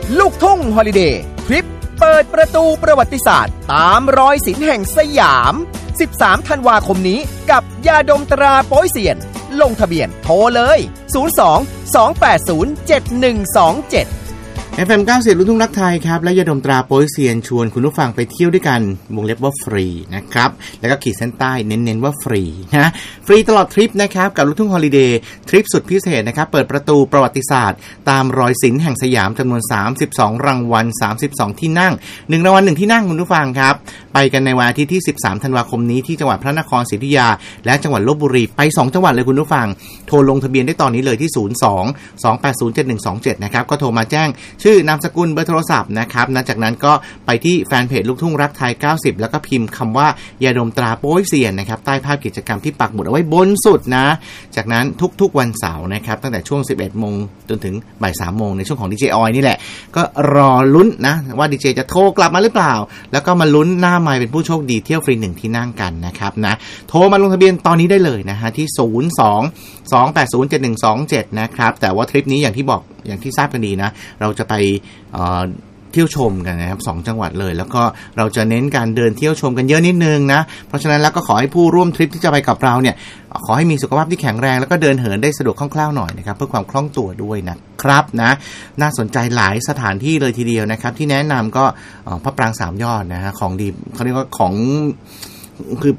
ลูกทุ่งฮอลิเดย์ทริปเปิดประตูประวัติศาสตร์ตามรอยศิลป์แห่งสยาม13ธันวาคมนี้กับยาดมตราโป๊ยเซียนลงทะเบียนโทรเลย02-280-7127 FM 90ลูกทุ่งรักไทยครับและยาดมตราโป๊ยเซียนชวนคุณผู้ฟังไปเที่ยวด้วยกันวงเล็บว่าฟรีนะครับแล้วก็ขีดเส้นใต้เน้นๆว่าฟรีนะฟรีตลอดทริปนะครับกับลูกทุ่งฮอลิเดย์ทริปสุดพิเศษนะครับเปิดประตูประวัติศาสตร์ตามรอยศิลป์แห่งสยามจำนวน32รางวัล32ที่นั่ง1รางวัล1ที่นั่งคุณผู้ฟังครับไปกันในวันอาทิตย์ที่13ธันวาคมนี้ที่จังหวัดพระนครศรีอยุธยาและจังหวัดลพบุรีไป2จังหวัดเลยคุณผู้ฟังโทรลงทะเบียนได้ตอนนี้เลยที่02-280-7127นะครับก็โทรมาแจ้งชื่อนามสกุลเบอร์โทรศัพท์นะครับจากนั้นก็ไปที่แฟนเพจลูกทุ่งรักไทย90แล้วก็พิมพ์คำว่ายาดมตราโป๊ยเซียนนะครับใต้ภาพกิจกรรมที่ปักหมุดเอาไว้บนสุดนะจากนั้นทุกๆวันเสาร์นะครับตั้งแต่ช่วง 11:00 นจนถึงบ่าย 3:00 นในช่วงของดีเจออยนี่แหละก็รอลุ้นนะว่าดีเจจะโทรกลับมาหรือเปล่าแล้วก็มาลุ้นหน้าไมค์เป็นผู้โชคดีเที่ยวฟรี1ที่นั่งกันนะครับนะโทรมาลงทะเบียนตอนนี้ได้เลยนะฮะที่02-280-7127นะครับแต่ว่าทริปนี้อย่างที่บอกอย่างที่ทราบกันดีนะเราจะไปเที่ยวชมกันนะครับ2จังหวัดเลยแล้วก็เราจะเน้นการเดินเที่ยวชมกันเยอะนิดนึงนะเพราะฉะนั้นแล้วก็ขอให้ผู้ร่วมทริปที่จะไปกับเราเนี่ยขอให้มีสุขภาพที่แข็งแรงแล้วก็เดินเหินได้สะดวกคล่องๆหน่อยนะครับเพื่อความคล่องตัวด้วยนะครับนะน่าสนใจหลายสถานที่เลยทีเดียวนะครับที่แนะนำก็พระปราง3ยอดนะฮะของดีเขาเรียกว่าของคือ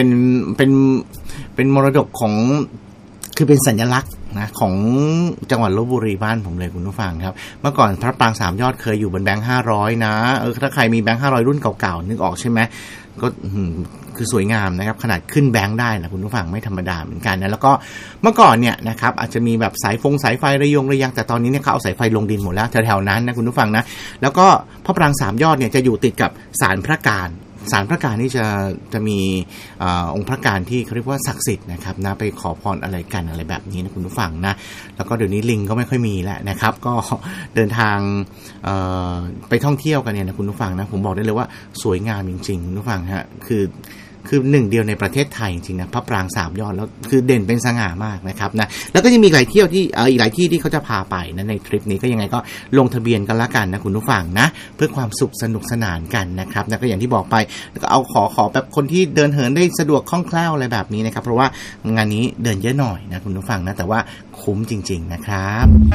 เป็นมรดกของคือเป็นสัญลักษณ์นะของจังหวัดลพบุรีบ้านผมเลยคุณผู้ฟังครับเมื่อก่อนพระปราง3ยอดเคยอยู่บนแบงค์500นะถ้าใครมีแบงค์500รุ่นเก่าๆนึกออกใช่ไหมก็คือสวยงามนะครับขนาดขึ้นแบงค์ได้นะคุณผู้ฟังไม่ธรรมดาเหมือนกันนะแล้วก็เมื่อก่อนเนี่ยนะครับอาจจะมีแบบสายไฟระยงแต่ตอนนี้เนี่ยเขาเอาสายไฟลงดินหมดแล้วแถวๆนั้นนะคุณผู้ฟังนะแล้วก็พระปราง3ยอดเนี่ยจะอยู่ติดกับศาลพระการนี่จะมีองค์พระการที่เขาเรียกว่าศักดิ์สิทธิ์นะครับนะไปขอพรอะไรกันอะไรแบบนี้นะคุณผู้ฟังนะแล้วก็เดี๋ยวนี้ลิงก็ไม่ค่อยมีแล้วนะครับก็เดินทางไปท่องเที่ยวกันเนี่ยนะคุณผู้ฟังนะผมบอกได้เลยว่าสวยงามจริงๆคุณผู้ฟังฮะคือหนึ่งเดียวในประเทศไทยจริงๆนะพระปราง3ยอดแล้วคือเด่นเป็นสง่ามากนะครับนะแล้วก็ยังมีหลายเที่ยวที่อีกหลายที่ที่เขาจะพาไปนะในทริปนี้ก็ยังไงก็ลงทะเบียนกันละกันนะคุณผู้ฟังนะเพื่อความสุขสนุกสนานกันนะครับนะก็อย่างที่บอกไปก็เอาขอแบบคนที่เดินเหินได้สะดวกคล่องแคล่วอะไรแบบนี้นะครับเพราะว่างานนี้เดินเยอะหน่อยนะคุณผู้ฟังนะแต่ว่าคุ้มจริงๆนะครับ